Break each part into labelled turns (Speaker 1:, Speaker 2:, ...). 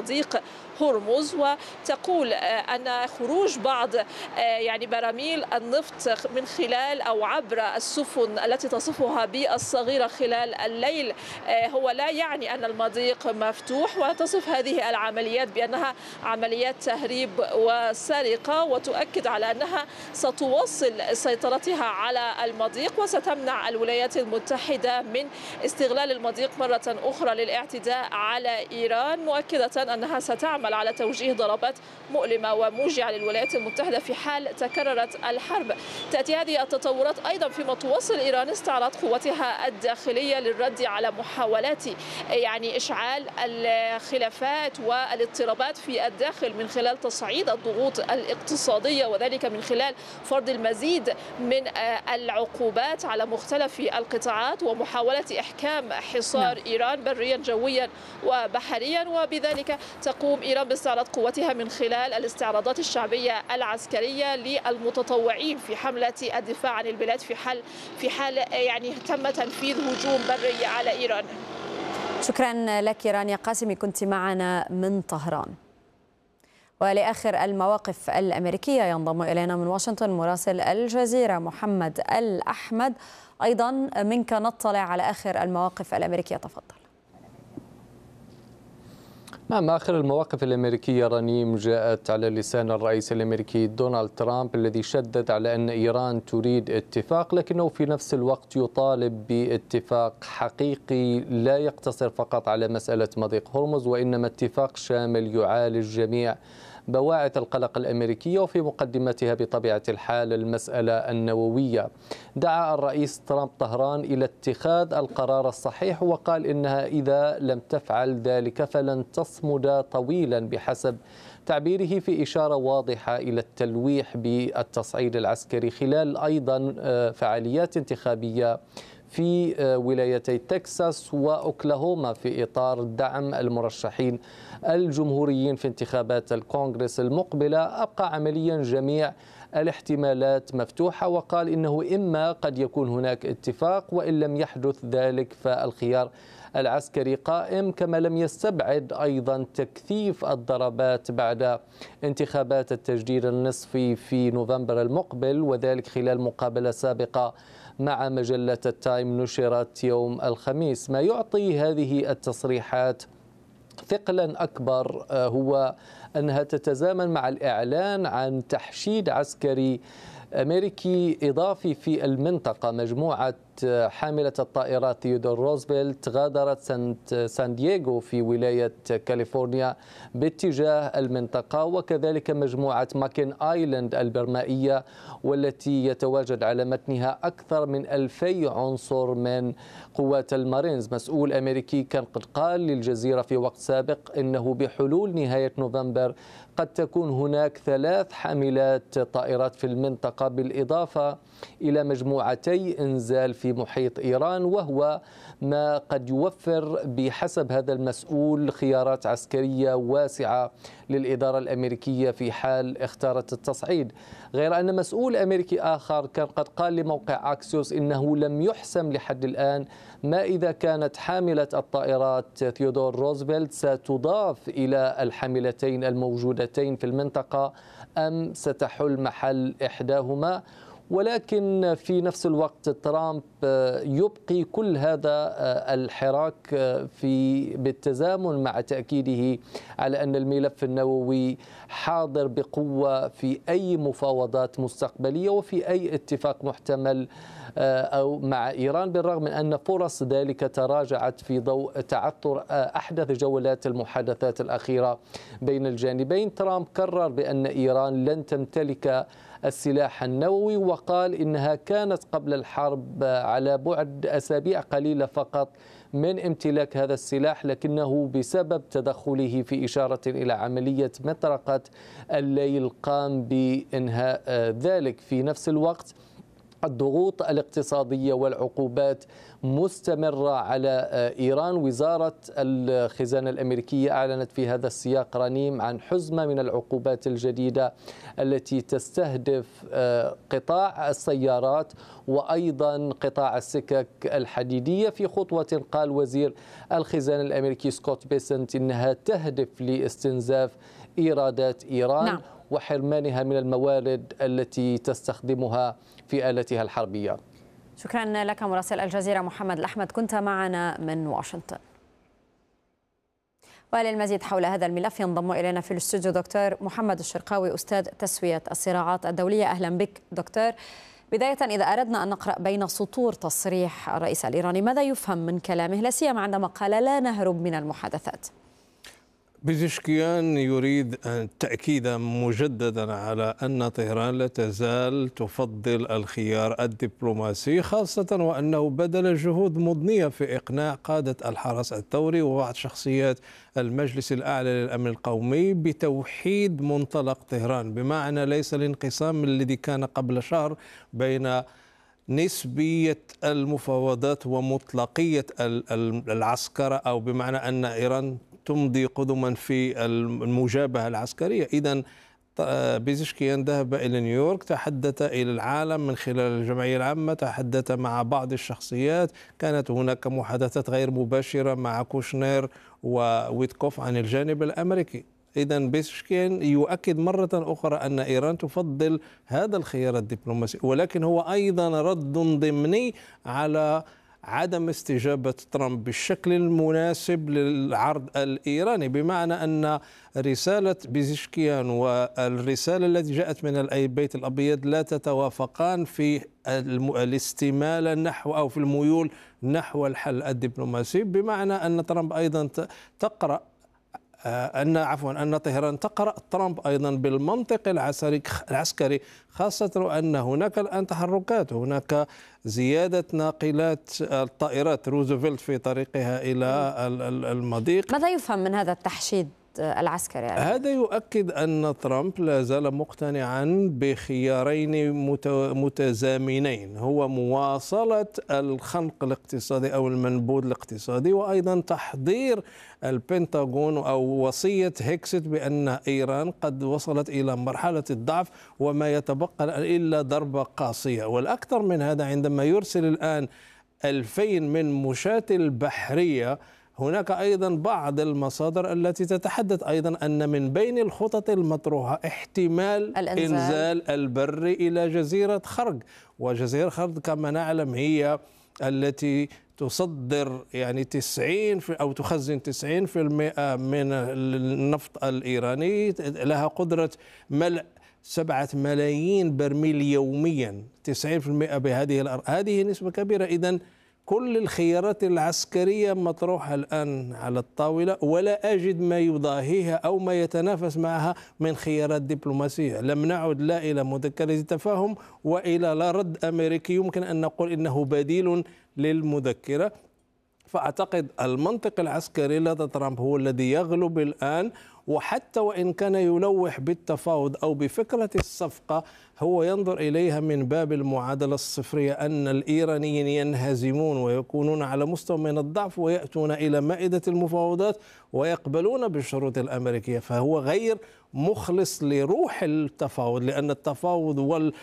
Speaker 1: مضيق هرمز، وتقول أن خروج بعض براميل النفط من خلال أو عبر السفن التي تصفها بالصغيرة خلال الليل هو لا يعني أن المضيق مفتوح، وتصف هذه العمليات بأنها عمليات تهريب وسرقة، وتؤكد على أنها ستواصل سيطرتها على المضيق وستمنع الولايات المتحدة من استغلال المضيق مرة أخرى للاعتداء على إيران، مؤكدة أنها ستعمل على توجيه ضربات مؤلمة وموجعة للولايات المتحدة في حال تكررت الحرب. تأتي هذه التطورات أيضا فيما تواصل إيران استعراض قوتها الداخلية للرد على محاولات إشعال الخلافات والاضطرابات في الداخل من خلال تصعيد الضغوط الاقتصادية، وذلك من خلال فرض المزيد من العقوبات على مختلف القطاعات ومحاولة إحكام حصار إيران بريا جويا وبحريا. وبذلك تقوم إيران باستعراض قوتها من خلال الاستعراضات الشعبية العسكرية للمتطوعين في حملة الدفاع عن البلاد في حال تم تنفيذ هجوم بري على إيران.
Speaker 2: شكرا لك رانيا قاسمي، كنت معنا من طهران. ولآخر المواقف الأمريكية ينضم إلينا من واشنطن مراسل الجزيرة محمد الأحمد. أيضا منك نطلع على آخر المواقف الأمريكية، تفضل.
Speaker 3: نعم، آخر المواقف الأمريكية رنيم جاءت على لسان الرئيس الأمريكي دونالد ترامب الذي شدد على أن إيران تريد اتفاق، لكنه في نفس الوقت يطالب باتفاق حقيقي لا يقتصر فقط على مسألة مضيق هرمز، وإنما اتفاق شامل يعالج جميع بواعث القلق الأمريكية، وفي مقدمتها بطبيعة الحال المسألة النووية. دعا الرئيس ترامب طهران إلى اتخاذ القرار الصحيح، وقال إنها إذا لم تفعل ذلك فلن تصمد طويلا بحسب تعبيره، في إشارة واضحة إلى التلويح بالتصعيد العسكري خلال أيضا فعاليات انتخابية في ولايتي تكساس وأوكلاهوما في إطار دعم المرشحين الجمهوريين في انتخابات الكونغرس المقبلة. أبقى عمليا جميع الاحتمالات مفتوحة، وقال إنه إما قد يكون هناك اتفاق، وإن لم يحدث ذلك فالخيار العسكري قائم، كما لم يستبعد أيضا تكثيف الضربات بعد انتخابات التجديد النصفي في نوفمبر المقبل، وذلك خلال مقابلة سابقة مع مجلة التايم نشرت يوم الخميس. ما يعطي هذه التصريحات ثقلا أكبر هو أنها تتزامن مع الإعلان عن تحشيد عسكري أمريكي إضافي في المنطقة. مجموعة حاملة الطائرات ثيودور روزفلت غادرت سان دييغو في ولاية كاليفورنيا باتجاه المنطقة، وكذلك مجموعة ماكين آيلاند البرمائية والتي يتواجد على متنها أكثر من 2000 عنصر من قوات المارينز. مسؤول أمريكي كان قد قال للجزيرة في وقت سابق إنه بحلول نهاية نوفمبر قد تكون هناك 3 حاملات طائرات في المنطقة، بالإضافة إلى مجموعتي إنزال في محيط إيران، وهو ما قد يوفر بحسب هذا المسؤول خيارات عسكرية واسعة للإدارة الأمريكية في حال اختارت التصعيد. غير أن مسؤول أمريكي آخر كان قد قال لموقع أكسيوس إنه لم يحسم لحد الآن ما إذا كانت حاملة الطائرات ثيودور روزفلت ستضاف إلى الحاملتين الموجودتين في المنطقة أم ستحل محل إحداهما. ولكن في نفس الوقت ترامب يبقي كل هذا الحراك بالتزامن مع تأكيده على أن الملف النووي حاضر بقوة في أي مفاوضات مستقبلية وفي أي اتفاق محتمل أو مع إيران، بالرغم من أن فرص ذلك تراجعت في ضوء تعثر أحدث جولات المحادثات الأخيرة بين الجانبين. ترامب كرر بأن إيران لن تمتلك السلاح النووي، وقال إنها كانت قبل الحرب على بعد أسابيع قليلة فقط من امتلاك هذا السلاح، لكنه بسبب تدخله في إشارة إلى عملية مطرقة الليل قام بإنهاء ذلك. في نفس الوقت الضغوط الاقتصادية والعقوبات مستمرة على إيران. وزارة الخزانة الأمريكية أعلنت في هذا السياق رنيم عن حزمة من العقوبات الجديدة التي تستهدف قطاع السيارات وأيضا قطاع السكك الحديدية، في خطوة قال وزير الخزانة الأمريكي سكوت بيسنت إنها تهدف لاستنزاف إيرادات إيران. نعم. وحرمانها من الموارد التي تستخدمها في آلتها الحربية.
Speaker 2: شكرا لك مراسل الجزيرة محمد الأحمد، كنت معنا من واشنطن. وللمزيد حول هذا الملف ينضم إلينا في الاستوديو دكتور محمد الشرقاوي أستاذ تسوية الصراعات الدولية. أهلا بك دكتور. بداية إذا أردنا أن نقرأ بين سطور تصريح الرئيس الإيراني، ماذا يفهم من كلامه لا سيما عندما قال لا نهرب من المحادثات؟
Speaker 4: بيزشكيان يريد التأكيد مجددا على أن طهران لا تزال تفضل الخيار الدبلوماسي، خاصة وأنه بذل جهود مضنية في إقناع قادة الحرس الثوري وبعض شخصيات المجلس الأعلى للأمن القومي بتوحيد منطلق طهران، بمعنى ليس الانقسام الذي كان قبل شهر بين نسبية المفاوضات ومطلقية العسكرة، أو بمعنى أن إيران تمضي قدما في المجابهة العسكرية. إذن بيزشكيان ذهب إلى نيويورك، تحدث إلى العالم من خلال الجمعية العامة، تحدث مع بعض الشخصيات، كانت هناك محادثات غير مباشرة مع كوشنير وويتكوف عن الجانب الأمريكي. إذن بيزشكيان يؤكد مرة أخرى أن إيران تفضل هذا الخيار الدبلوماسي، ولكن هو أيضا رد ضمني على عدم استجابة ترامب بالشكل المناسب للعرض الإيراني، بمعنى أن رسالة بيزشكيان والرسالة التي جاءت من البيت الأبيض لا تتوافقان في الاستمالة نحو أو في الميول نحو الحل الدبلوماسي، بمعنى أن ترامب أيضا تقرأ أن طهران تقرأ ترامب أيضا بالمنطق العسكري، خاصة وأن هناك الآن تحركات، هناك زيادة ناقلات الطائرات روزفلت في طريقها إلى المضيق.
Speaker 2: ماذا يفهم من هذا التحشيد العسكري؟
Speaker 4: هذا يؤكد أن ترامب لا زال مقتنعا بخيارين متزامنين، هو مواصلة الخنق الاقتصادي أو المنبوذ الاقتصادي، وأيضا تحضير البنتاغون أو وصية هيكست بأن إيران قد وصلت إلى مرحلة الضعف وما يتبقى إلا ضربة قاسية. والأكثر من هذا، عندما يرسل الآن 2000 من مشاة البحرية، هناك أيضا بعض المصادر التي تتحدث أيضا أن من بين الخطط المطروحة احتمال إنزال البر إلى جزيرة خرج، وجزيرة خرج كما نعلم هي التي تصدر يعني 90 أو تخزن 90% من النفط الإيراني، لها قدرة ملء 7 ملايين برميل يوميا، 90% بهذه الأرض، هذه نسبة كبيرة. إذن كل الخيارات العسكرية مطروحة الآن على الطاولة، ولا أجد ما يضاهيها أو ما يتنافس معها من خيارات دبلوماسية. لم نعد لا إلى مذكرة تفاهم وإلى لا رد أمريكي يمكن أن نقول إنه بديل للمذكرة. فأعتقد المنطق العسكري لدى ترامب هو الذي يغلب الآن، وحتى وإن كان يلوح بالتفاوض أو بفكرة الصفقة، هو ينظر إليها من باب المعادلة الصفرية، أن الإيرانيين ينهزمون ويكونون على مستوى من الضعف ويأتون إلى مائدة المفاوضات ويقبلون بالشروط الأمريكية. فهو غير مخلص لروح التفاوض، لأن التفاوض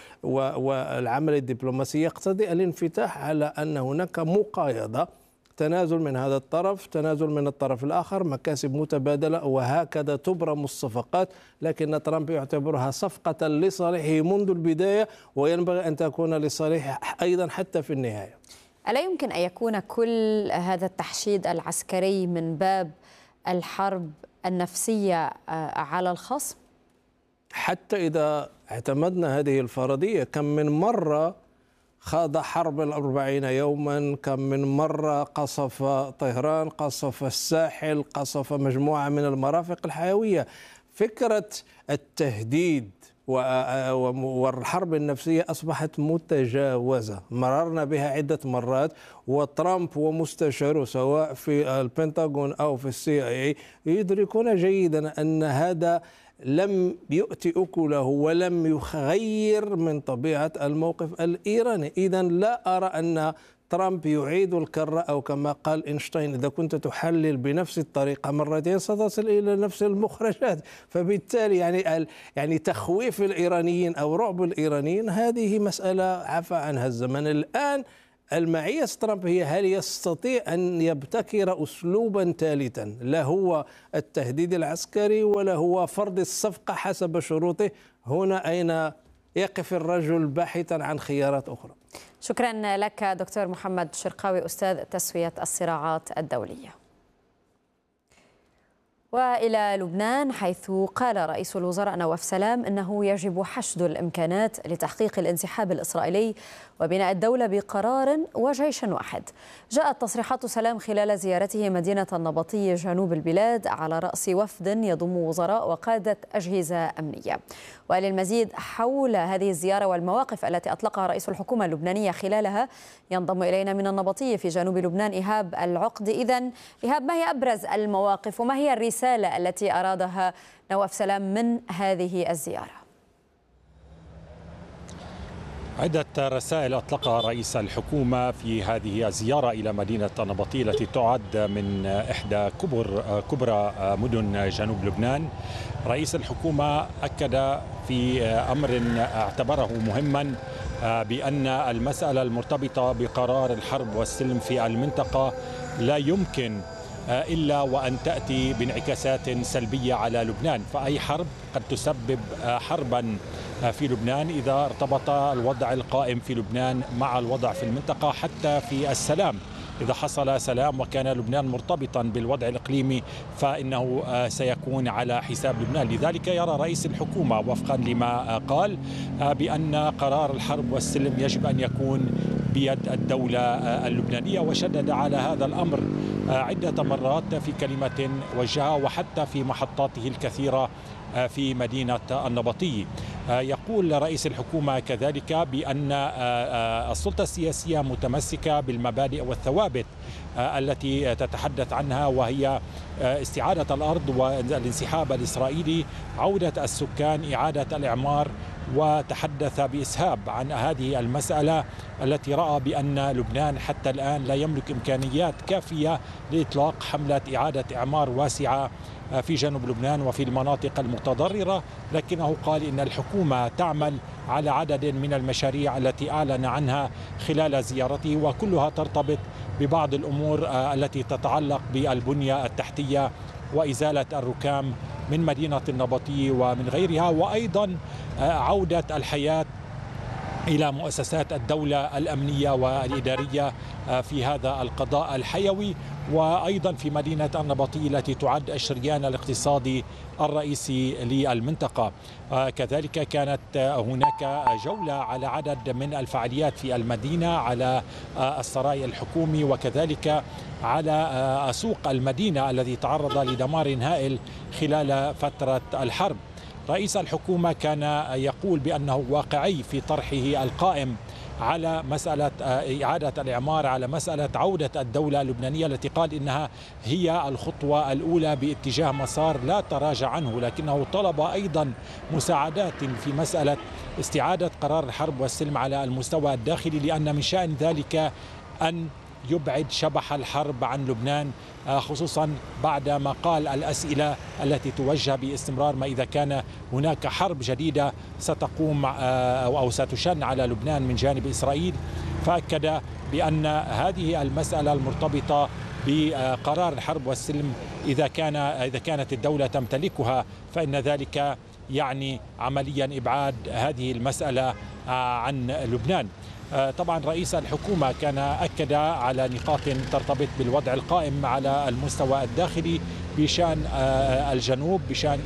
Speaker 4: والعمل الدبلوماسي يقتضي الانفتاح على أن هناك مقايضة، تنازل من هذا الطرف، تنازل من الطرف الآخر، مكاسب متبادلة، وهكذا تبرم الصفقات. لكن ترامب يعتبرها صفقة لصالحه منذ البداية، وينبغي أن تكون لصالحه أيضا حتى في النهاية.
Speaker 2: ألا يمكن أن يكون كل هذا التحشيد العسكري من باب الحرب النفسية على الخصم؟
Speaker 4: حتى إذا اعتمدنا هذه الفرضية، كم من مرة خاض حرب 40 يوما، كم من مرة قصف طهران، قصف الساحل، قصف مجموعة من المرافق الحيوية. فكرة التهديد والحرب النفسية أصبحت متجاوزة، مررنا بها عدة مرات، وترامب ومستشاره سواء في البنتاغون أو في CIA يدركون جيدا أن هذا لم يؤتي أكله ولم يغير من طبيعة الموقف الإيراني. إذن لا أرى أن ترامب يعيد الكرة، أو كما قال إينشتاين إذا كنت تحلل بنفس الطريقة مرتين ستصل إلى نفس المخرجات. فبالتالي يعني تخويف الإيرانيين أو رعب الإيرانيين هذه مسألة عفى عنها الزمن. الآن المعية ترامب هي هل يستطيع أن يبتكر أسلوبا ثالثا، لا هو التهديد العسكري ولا هو فرض الصفقة حسب شروطه. هنا أين يقف الرجل باحثا عن خيارات أخرى.
Speaker 2: شكرا لك دكتور محمد شرقاوي أستاذ تسوية الصراعات الدولية. وإلى لبنان، حيث قال رئيس الوزراء نواف سلام إنه يجب حشد الإمكانات لتحقيق الانسحاب الإسرائيلي وبناء الدولة بقرار وجيش واحد. جاءت تصريحات سلام خلال زيارته مدينة النبطي جنوب البلاد على رأس وفد يضم وزراء وقادة أجهزة أمنية. وللمزيد حول هذه الزيارة والمواقف التي أطلقها رئيس الحكومة اللبنانية خلالها ينضم إلينا من النبطي في جنوب لبنان إيهاب العقد. إذن إيهاب، ما هي أبرز المواقف وما هي الرسالة التي أرادها نواف سلام من هذه الزيارة؟
Speaker 5: عدة رسائل أطلقها رئيس الحكومة في هذه الزيارة إلى مدينة النبطي التي تعد من إحدى كبرى مدن جنوب لبنان. رئيس الحكومة أكد في أمر اعتبره مهما بأن المسألة المرتبطة بقرار الحرب والسلم في المنطقة لا يمكن إلا وأن تأتي بانعكاسات سلبية على لبنان، فأي حرب قد تسبب حربا في لبنان إذا ارتبط الوضع القائم في لبنان مع الوضع في المنطقة. حتى في السلام، إذا حصل سلام وكان لبنان مرتبطا بالوضع الإقليمي فإنه سيكون على حساب لبنان. لذلك يرى رئيس الحكومة وفقا لما قال بأن قرار الحرب والسلم يجب أن يكون بيد الدولة اللبنانية، وشدد على هذا الأمر عدة مرات في كلمة وجهها وحتى في محطاته الكثيرة في مدينة النبطي. يقول رئيس الحكومة كذلك بأن السلطة السياسية متمسكة بالمبادئ والثوابت التي تتحدث عنها، وهي استعادة الأرض والانسحاب الإسرائيلي، عودة السكان، إعادة الإعمار، وتحدث بإسهاب عن هذه المسألة التي رأى بأن لبنان حتى الآن لا يملك إمكانيات كافية لإطلاق حملة إعادة إعمار واسعة في جنوب لبنان وفي المناطق المتضررة. لكنه قال إن الحكومة تعمل على عدد من المشاريع التي أعلن عنها خلال زيارته، وكلها ترتبط ببعض الأمور التي تتعلق بالبنية التحتية وإزالة الركام من مدينة النبطي ومن غيرها، وأيضا عودة الحياة إلى مؤسسات الدولة الأمنية والإدارية في هذا القضاء الحيوي، وأيضا في مدينة النبطي التي تعد الشريان الاقتصادي الرئيسي للمنطقة. كذلك كانت هناك جولة على عدد من الفعاليات في المدينة، على السراي الحكومي وكذلك على سوق المدينة الذي تعرض لدمار هائل خلال فترة الحرب. رئيس الحكومة كان يقول بأنه واقعي في طرحه القائم على مسألة إعادة الإعمار، على مسألة عودة الدولة اللبنانية التي قال إنها هي الخطوة الأولى باتجاه مسار لا تراجع عنه، لكنه طلب أيضا مساعدات في مسألة استعادة قرار الحرب والسلم على المستوى الداخلي، لأن من شأن ذلك أن يبعد شبح الحرب عن لبنان، خصوصا بعد ما قال الأسئلة التي توجه باستمرار ما إذا كان هناك حرب جديدة ستقوم أو ستشن على لبنان من جانب إسرائيل. فأكد بأن هذه المسألة المرتبطة بقرار الحرب والسلم إذا كانت الدولة تمتلكها فإن ذلك يعني عمليا إبعاد هذه المسألة عن لبنان. طبعا رئيس الحكومة كان أكد على نقاط ترتبط بالوضع القائم على المستوى الداخلي بشأن الجنوب، بشأن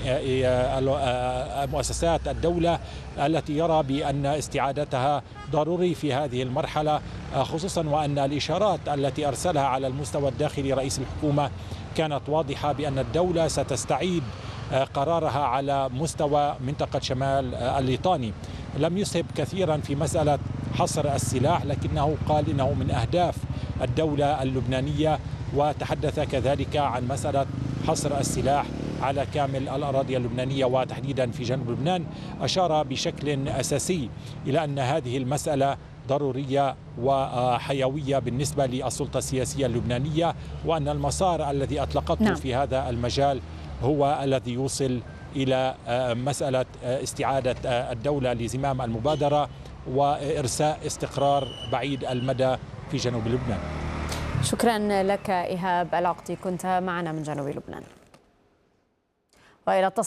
Speaker 5: مؤسسات الدولة التي يرى بأن استعادتها ضروري في هذه المرحلة، خصوصا وأن الإشارات التي أرسلها على المستوى الداخلي رئيس الحكومة كانت واضحة بأن الدولة ستستعيد قرارها على مستوى منطقة شمال الليطاني. لم يسهب كثيرا في مسألة حصر السلاح، لكنه قال إنه من أهداف الدولة اللبنانية، وتحدث كذلك عن مسألة حصر السلاح على كامل الأراضي اللبنانية وتحديدا في جنوب لبنان. أشار بشكل أساسي إلى أن هذه المسألة ضرورية وحيوية بالنسبة للسلطة السياسية اللبنانية، وأن المسار الذي أطلقته في هذا المجال هو الذي يوصل إلى مسألة استعادة الدولة لزمام المبادرة وإرساء استقرار بعيد المدى في جنوب لبنان.
Speaker 2: شكرا لك إيهاب العقدي، كنت معنا من جنوب لبنان. وإلى